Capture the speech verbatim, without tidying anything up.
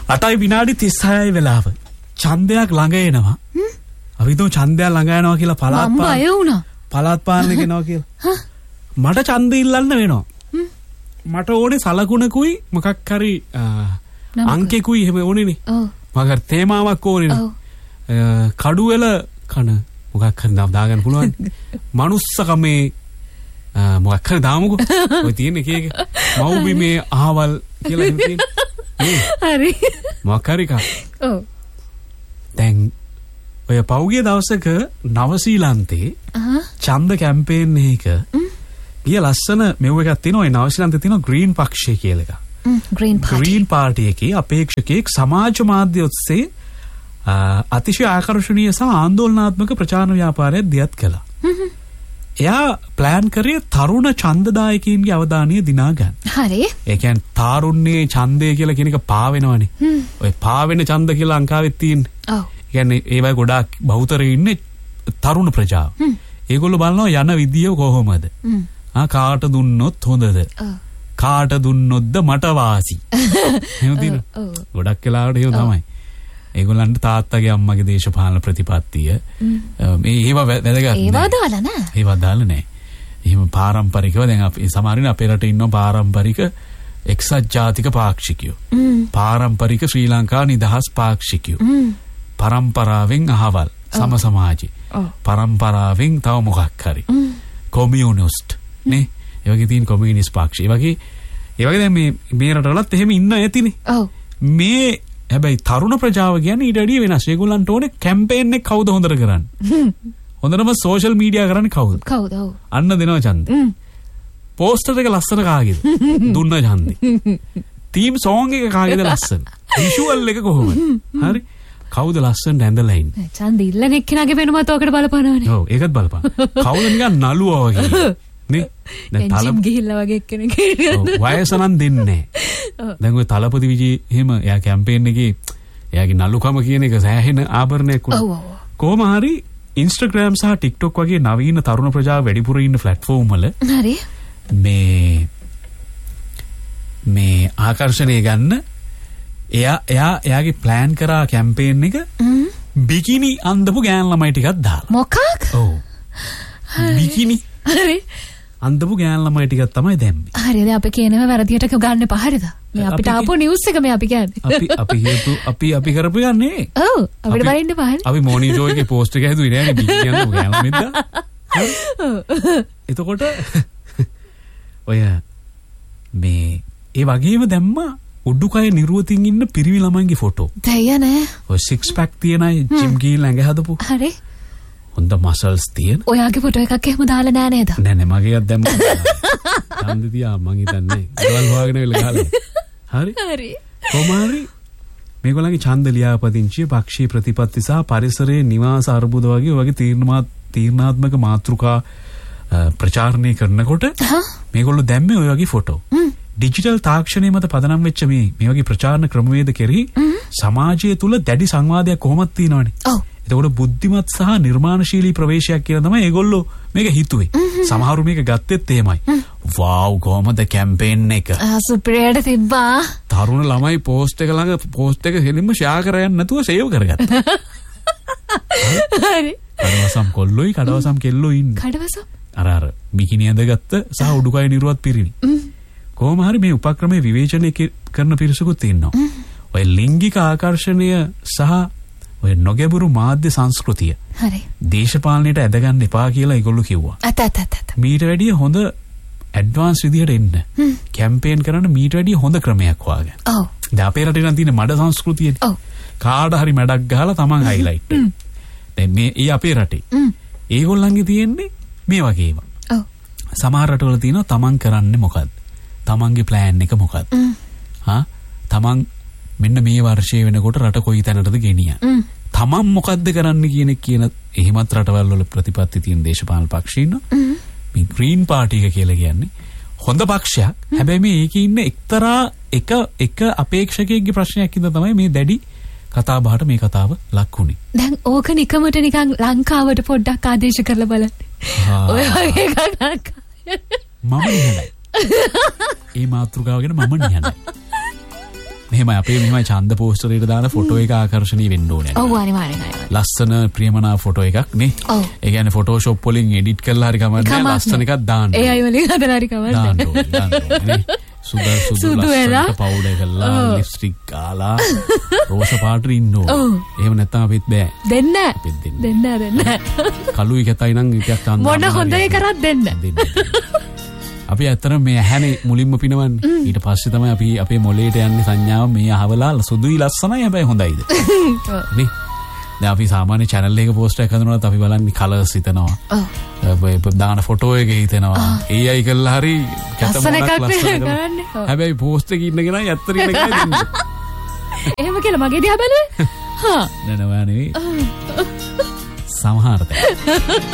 අටයි විනාඩි තිස් හයයි වෙලාව. ඡන්දයක් ළඟ එනවා. අපි හිතමු ඡන්දයක් ළඟ යනවා කියලා පළාත් මම බය වුණා. පළාත් පාලනය කරනවා කියලා. මට ඡන්ද ඉල්ලන්න වෙනවා. මට ඕනේ සලකුණකුයි මොකක් හරි අංකෙකුයි එහෙම ඕනේනේ. ඔව්. මගර තේමාවක් ඕනේනේ. ඔව්. කඩුවල කන මොකක් හරි දාගන්න පුළුවන්. මනුස්සකමේ මොකක් හරි දාමුකෝ. ඔය තියෙන එක එක මව්බිමේ අහවල් කියලා එහෙම තියෙන. හරි. මොකක් හරි කා. ඔව්. දැන් ඔය පෞගිය දවසක නවසීලන්තේ ඡන්ද කැම්පේන් එකක ගිය ලස්සන මෙව එකක් තියෙනවා. ඒ නවසීලන්තේ තියෙනවා ග්‍රීන් පක්ෂය කියලා එකක්. Green party. ග්‍රීන් පාර්ටි එකේ අපේක්ෂකෙක් සමාජ මාධ්‍ය ඔස්සේ අතිශය ආකර්ෂණීය සහ ආందోලනාත්මක ප්‍රචාරණ ව්‍යාපාරයක් දියත් කළා. එයා ප්ලෑන් කරේ තරුණ ඡන්දදායකයින්ගේ අවධානය දිනා ගන්න. හරි. ඒ කියන්නේ තාරුණ්‍යයේ ඡන්දය කියලා කියන එක පාවෙනවනේ. ඔය පාවෙන ඡන්ද කියලා ලංකාවෙත් තියෙන්නේ. ඔව්. ඒ කියන්නේ ඒවයි ගොඩාක් බහුතරේ ඉන්නේ තරුණ ප්‍රජාව. ඒගොල්ලෝ බලනවා යන විදිය කොහොමද? ආ කාට දුන්නොත් හොඳද? කාට දුන්නොත්ද මට වාසි. එහෙම තියෙනවා. ගොඩක් වෙලාවට එහෙම තමයි. ඒගොල්ලන්ට තාත්තගේ අම්මගේ දේශපාලන ප්‍රතිපත්තිය මේ ඒව වැදගත් නෑ. ඒව දාලා නෑ. ඒව දාලා නෑ. එහෙම පාරම්පරිකව දැන් අපි සමහරින් අපේ රටේ ඉන්න පාරම්පරික එක්සත් ජාතික පාක්ෂිකයෝ. පාරම්පරික ශ්‍රී ලංකා නිදහස් පාක්ෂිකයෝ. පරම්පරාවෙන් අහවල් සම සමාජي. පරම්පරාවෙන් තව මොකක් හරි. කොමියුනිස්ට් නේ. ඒ වගේ තියෙන කොමියුනිස්ට් පාක්ෂි. ඒ වගේ ඒ වගේ දැන් මේ මේ රටවලත් එහෙම ඉන්න ඇතිනේ. ඔව්. මේ හැබැයි තරුණ ප්‍රජාව කියන්නේ ඊට වැඩිය වෙනස්. ඒගොල්ලන්ට ඕනේ කැම්පේන් එක කවුද හොඳට කරන්නේ? හොඳටම සෝෂල් මීඩියා කරන්නේ කවුද? කවුද? ඔව්. අන්න දෙනවා ඡන්දේ. පෝස්ටර් එක ලස්සන කාගේද? දුන්න ඡන්දේ. තීම් සෝංග් එක කාගේද ලස්සන? විෂුවල් එක කොහොමද? හරි. කවුද ලස්සනට ඇඳලා ඉන්නේ? ඡන්ද ඉල්ලන එක්කෙනාගේ වෙනමත් ඔකට බලපානවනේ. ඔව් ඒකත් බලපාන. කවුද නිකන් නළුවා වගේ නේ? දැන් ජිම් ගිහිල්ලා වගේ එක්කෙනෙක්. ඔව් වයස නම් දෙන්නේ නැහැ. දැන් ඔය තලපති විජේ එහෙම එයා කැම්පේන් එකේ එයාගේ නළුකම කියන එක සෑහෙන ආභරණයක් වුණා. ඔව් ඔව්. කොහොම හරි Instagram සහ TikTok වගේ නවීන තරුණ ප්‍රජාව වැඩිපුර ඉන්න platform වල හරි මේ මේ ආකර්ෂණය ගන්න එයා එයා එයාගේ plan කරා කැම්පේන් එක බිකිනි අන්දපු ගෑන් ළමයි ටිකක් දාලා. මොකක්? ඔව්. බිකිනි. හරි. අන්දපු ගෑන් ළමයි ටිකක් තමයි දැම්මේ. හරිද? අපි කියනවා වැරදියට ගන්න එපා හරිද? මේ අපිට ආපු නිවුස් එක මේ අපි කියන්නේ. අපි අපි හේතු අපි අපි කරපු යන්නේ. ඔව් අපිට බයින්න එපා හරි. අපි මොනි ජෝ එකේ පෝස්ට් එක හැදුවේ නෑනේ බිකිනි අන්දපු ගෑන් ළමයිද? එතකොට ඔය මේ ඒ වගේම දැම්මා උඩුකය නිරුවතින් ඉන්න පිරිමි ළමයින්ගේ ෆොටෝ. දැය නෑ. ඔය සික්ස් පැක් තියන අය ජිම් ගිහින් ඇඟ හදපු. හරි. හොඳ මසල්ස් තියෙන. ඔයාගේ ෆොටෝ එකක් එහෙම දාලා නෑ නේද? නෑ නෑ මගේවත් දැම්මා. ඡන්ද තියා මං හිතන්නේ. ඒවල් හොයාගෙන ඉල්ල ගහලා. හරි. හරි. කොමාරි මේගොල්ලන්ගේ ඡන්ද ලියාපදිංචිය පක්ෂී ප්‍රතිපත්ති සහ පරිසරයේ නිවාස අර්බුද වගේ වගේ තීර්ණමාත් තීර්ණාත්මක මාතෘකා ප්‍රචාරණය කරනකොට මේගොල්ලෝ දැම්මේ ඔය වගේ ෆොටෝ. ඩිජිටල් තාක්ෂණය මත පදනම් වෙච්ච මේ මේ වගේ ප්‍රචාරණ ක්‍රමවේද කෙරෙහි සමාජය තුල දැඩි සංවාදයක් කොහොමද තියෙනවනේ. ඔව්. ඒතකොට බුද්ධිමත් සහ නිර්මාණශීලී ප්‍රවේශයක් කියලා තමයි ඒගොල්ලෝ මේක හිතුවේ. සමහරු මේක ගත්තෙත් එහෙමයි. වව් කොහොමද කැම්පේන් එක? සුපිරියට තිබ්බා. තරුණ ළමයි පෝස්ට් එක ළඟ පෝස්ට් එක හෙලින්ම ෂෙයා කරයන් නැතුව සේව් කරගත්තා. හරි. කඩවසම් කොල්ලොයි කඩවසම් කෙල්ලොයි ඉන්නේ. කඩවසම්? අර අර බිකිනි ඇඳගත්ත සහ උඩුකය නිරුවත් පිරිමි. කොහොම හරි මේ උපක්‍රමයේ විවේචනය කරන පිරිසකුත් ඉන්නවා. ඔය ලිංගික ආකර්ෂණය සහ ඔය නොගැඹුරු මාධ්‍ය සංස්කෘතිය. හරි. දේශපාලනයට ඇදගන්න එපා කියලා ඒගොල්ලෝ කිව්වා. අත අත අත. මීට වැඩිය හොඳ ඇඩ්වාන්ස් විදියට එන්න. කැම්පේන් කරන්න මීට වැඩිය හොඳ ක්‍රමයක් හොයාගන්න. ඔව්. දැන් අපේ රටේ නම් තියෙන මඩ සංස්කෘතියනේ. ඔව්. කාට හරි මඩක් ගහලා තමන් හයිලයිට්. දැන් මේ ඊ අපේ රටේ. ඒගොල්ලන්ගේ තියෙන්නේ මේ වගේ ඒවා. ඔව්. සමහර රටවල තියෙනවා තමන් කරන්නේ මොකද්ද? තමන්ගේ ප්ලෑන් එක මොකක්ද? හා තමන් මෙන්න මේ වර්ෂයේ වෙනකොට රට කොයි තැනටද ගෙනියන්නේ? තමන් මොකද්ද කරන්න කියන කියන එහෙමත් රටවල් වල ප්‍රතිපත්ති තියෙන දේශපාලන පක්ෂ ඉන්නවා. මේ ග්‍රීන් පාර්ටි එක කියලා කියන්නේ හොඳ පක්ෂයක්. හැබැයි මේ ඒකේ ඉන්න එක්තරා එක එක අපේක්ෂකයෙක්ගේ ප්‍රශ්නයක් ඉඳන් තමයි මේ දැඩි කතා බහට මේ කතාව ලක් වුනේ. දැන් ඕක නිකමට නිකන් ලංකාවට පොඩ්ඩක් ආදේශ කරලා බලන්න. ඔය වගේ එකක් මම නිහඬයි. ඒ මාතෘකාව ගැන මම නිහඬයි. මෙහෙම අපේ මෙහෙම ඡන්ද පෝස්ටරේට දාන ෆොටෝ එක ආකර්ෂණීය වෙන්න ඕනේ. ඔව් අනිවාර්යෙන් අනිවාර්යෙන්. ලස්සන ප්‍රියමනාප ෆොටෝ එකක් නේ. ඔව්. ඒ කියන්නේ ෆොටෝෂොප් වලින් එඩිට් කරලා හරි කමන්නේ ලස්සන එකක් දාන්න. ඒ අය වලින් හදලා හරි කමන්නේ. දාන්න ඕනේ. දාන්න ඕනේ. සුදු සුදු ලස්සන පවුඩර් කරලා ලිප්ස්ටික් කාලා රෝස පාට ඉන්න ඕනේ. එහෙම නැත්නම් අපිත් බෑ. දෙන්න. අපිත් දෙන්න. දෙන්න දෙන්න. කළුයි කැතයි නම් ටිකක් අන්න. මොන හොඳ එක කරත් දෙන්න. අපි ඇත්තටම මේ ඇහැනේ මුලින්ම පිනවන්නේ. ඊට පස්සේ තමයි අපි අපේ මොළයට යන්නේ සංඥාව මේ අහවලා සුදුයි ලස්සනයි හැබැයි හොඳයිද. නේ. දැන් අපි සාමාන්‍ය channel එකක post එකක් හදනකොට අපි බලන්නේ colors හිතනවා. ඔව්. දාන ෆොටෝ එක හිතනවා. ඒ අය කළා හරි කැතමොනක් ලස්සන කරන්නේ. හැබැයි post එකේ ඉන්න කෙනා ඇත්තට ඉන්න කෙනා දෙන්නේ. එහෙම කියලා මගේ දිහා බැලුවේ? හා. නෑ නෑ නෙවෙයි. සමහර